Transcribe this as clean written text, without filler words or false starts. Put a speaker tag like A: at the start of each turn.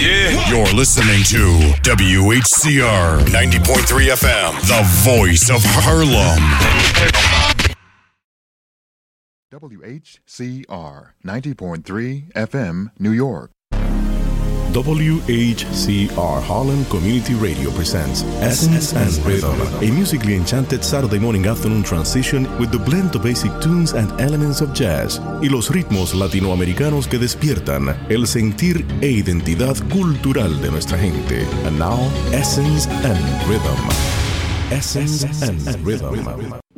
A: Yeah. You're listening to WHCR 90.3 FM, the voice of Harlem.
B: WHCR 90.3 FM, New York.
C: WHCR Harlem Community Radio presents Essence and Rhythm, a musically enchanted Saturday morning afternoon transition with the blend of basic tunes and elements of jazz y los ritmos latinoamericanos que despiertan el sentir e identidad cultural de nuestra gente. And now, Essence and Rhythm. Essence and Rhythm.